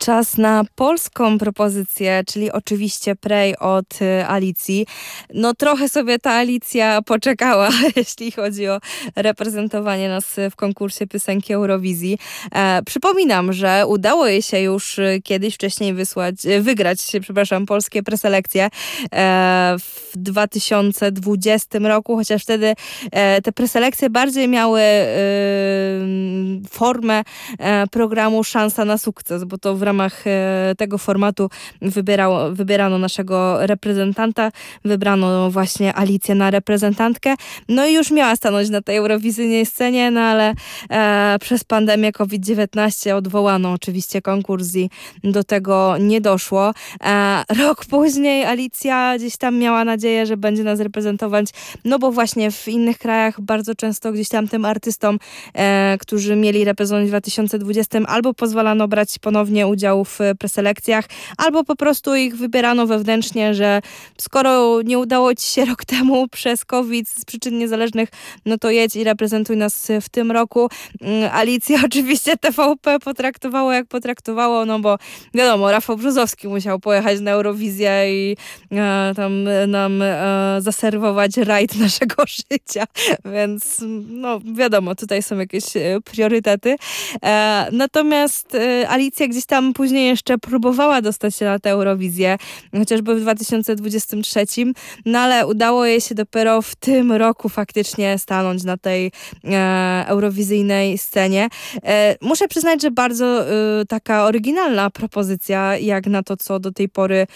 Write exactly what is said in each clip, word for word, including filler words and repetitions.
Czas na polską propozycję, czyli oczywiście Pray od y, Alicji. No trochę sobie ta Alicja poczekała, jeśli chodzi o reprezentowanie nas w konkursie piosenki Eurowizji. E, przypominam, że udało jej się już y, kiedyś wcześniej wysłać, y, wygrać, przepraszam, polskie preselekcje e, w dwa tysiące dwudziestym roku, chociaż wtedy e, te preselekcje bardziej miały y, formę e, programu Szansa na sukces, bo to w ramach e, tego formatu wybierał, wybierano naszego reprezentanta, wybrano właśnie Alicję na reprezentantkę, no i już miała stanąć na tej eurowizyjnej scenie, no ale e, przez pandemię COVID dziewiętnaście odwołano oczywiście konkurs i do tego nie doszło. E, rok później Alicja gdzieś tam miała nadzieję, że będzie nas reprezentować, no bo właśnie w innych krajach bardzo często gdzieś tam tym artystom, e, którzy mieli reprezentować w dwa tysiące dwudziestym albo pozwalano brać ponownie udział w preselekcjach, albo po prostu ich wybierano wewnętrznie, że skoro nie udało ci się rok temu przez COVID z przyczyn niezależnych, no to jedź i reprezentuj nas w tym roku. Alicja oczywiście T V P potraktowało jak potraktowało, no bo wiadomo, Rafał Brzozowski musiał pojechać na Eurowizję i e, tam nam e, zaserwować rajd naszego życia, więc no wiadomo, tutaj są jakieś e, priorytety. E, natomiast e, Alicja gdzieś tam później jeszcze próbowała dostać się na tę Eurowizję, chociażby w dwa tysiące dwudziestym trzecim, no ale udało jej się dopiero w tym roku faktycznie stanąć na tej e, eurowizyjnej scenie. E, muszę przyznać, że bardzo e, taka oryginalna propozycja, jak na to, co do tej pory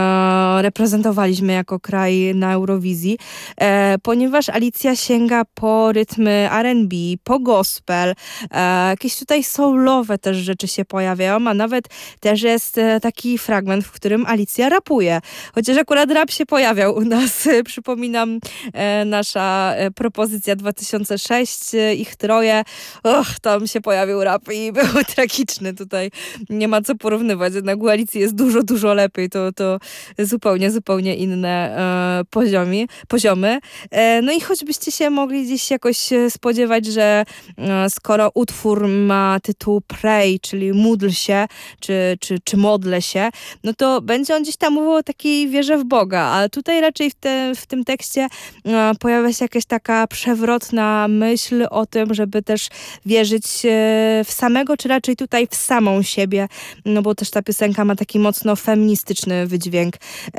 e, reprezentowaliśmy jako kraj na Eurowizji, e, ponieważ Alicja sięga po rytmy R and B, po gospel, e, jakieś tutaj soulowe też rzeczy się pojawiają, a nawet też jest taki fragment, w którym Alicja rapuje. Chociaż akurat rap się pojawiał u nas. Przypominam, e, nasza propozycja dwa tysiące szósty, ich troje. Och, tam się pojawił rap i był tragiczny. Tutaj nie ma co porównywać. Jednak u Alicji jest dużo, dużo lepiej. To, to zupełnie, zupełnie inne e, poziomi, poziomy. E, no i choćbyście się mogli gdzieś jakoś spodziewać, że e, skoro utwór ma tytuł Pray, czyli módl się, czy, czy, czy modlę się, no to będzie on gdzieś tam mówił o takiej wierze w Boga, a tutaj raczej w, te, w tym tekście e, pojawia się jakaś taka przewrotna myśl o tym, żeby też wierzyć e, w samego, czy raczej tutaj w samą siebie, no bo też ta piosenka ma taki mocno feministyczny wydźwięk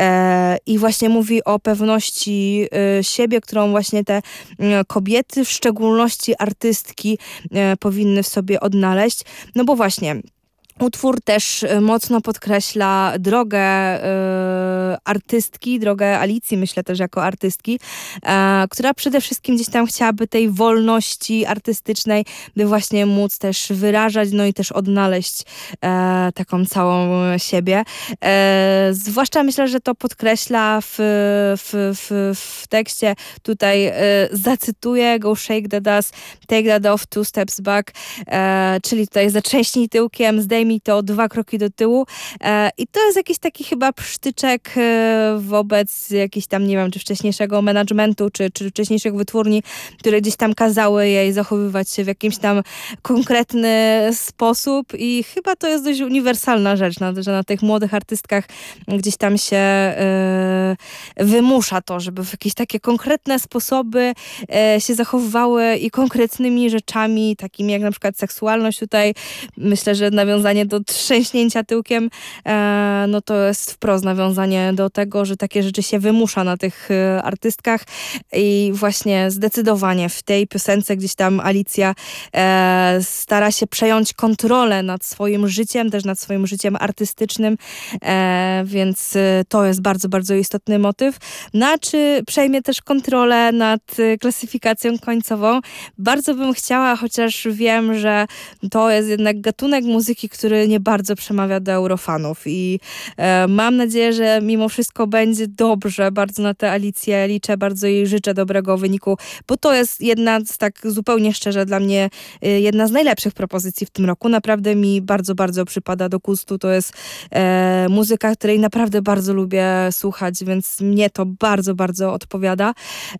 e, i właśnie mówi o pewności e, siebie, którą właśnie te e, kobiety, w szczególności artystki, e, powinny w sobie odnaleźć, no bo właśnie utwór też mocno podkreśla drogę e, artystki, drogę Alicji, myślę też jako artystki, e, która przede wszystkim gdzieś tam chciałaby tej wolności artystycznej, by właśnie móc też wyrażać, no i też odnaleźć e, taką całą siebie. E, zwłaszcza myślę, że to podkreśla w, w, w, w tekście. Tutaj e, zacytuję: go shake that ass, take that off, two steps back, e, czyli tutaj zatrzęśnij tyłkiem, zdejmij mi to dwa kroki do tyłu e, i to jest jakiś taki chyba psztyczek e, wobec jakiejś tam, nie wiem, czy wcześniejszego managementu, czy, czy wcześniejszych wytwórni, które gdzieś tam kazały jej zachowywać się w jakimś tam konkretny sposób i chyba to jest dość uniwersalna rzecz, na, że na tych młodych artystkach gdzieś tam się e, wymusza to, żeby w jakieś takie konkretne sposoby e, się zachowywały i konkretnymi rzeczami, takimi jak na przykład seksualność. Tutaj myślę, że nawiązanie do trzęśnięcia tyłkiem, e, no to jest wprost nawiązanie do tego, że takie rzeczy się wymusza na tych e, artystkach i właśnie zdecydowanie w tej piosence gdzieś tam Alicja e, stara się przejąć kontrolę nad swoim życiem, też nad swoim życiem artystycznym, e, więc e, to jest bardzo, bardzo istotny motyw. No a czy przejmie też kontrolę nad e, klasyfikacją końcową? Bardzo bym chciała, chociaż wiem, że to jest jednak gatunek muzyki, który nie bardzo przemawia do eurofanów i e, mam nadzieję, że mimo wszystko będzie dobrze. Bardzo na tę Alicję liczę, bardzo jej życzę dobrego wyniku, bo to jest jedna z, tak zupełnie szczerze dla mnie, e, jedna z najlepszych propozycji w tym roku. Naprawdę mi bardzo, bardzo przypada do gustu. To jest e, muzyka, której naprawdę bardzo lubię słuchać, więc mnie to bardzo, bardzo odpowiada.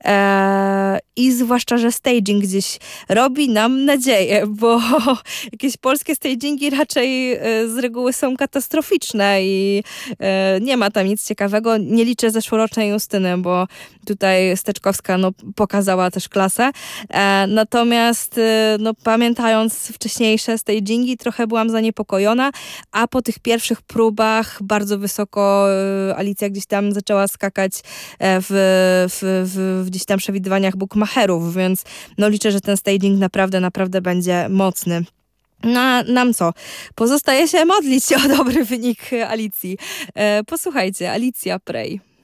E, I zwłaszcza, że staging gdzieś robi nam nadzieję, bo jakieś polskie stagingi raczej tutaj e, z reguły są katastroficzne i e, nie ma tam nic ciekawego. Nie liczę zeszłorocznej Justyny, bo tutaj Steczkowska no, pokazała też klasę. E, natomiast e, no, pamiętając wcześniejsze stagingi, trochę byłam zaniepokojona, a po tych pierwszych próbach bardzo wysoko e, Alicja gdzieś tam zaczęła skakać e, w, w, w, w gdzieś tam przewidywaniach bookmacherów, więc no, liczę, że ten staging naprawdę, naprawdę będzie mocny. No, nam co? Pozostaje się modlić się o dobry wynik Alicji. E, posłuchajcie, Alicja Prey.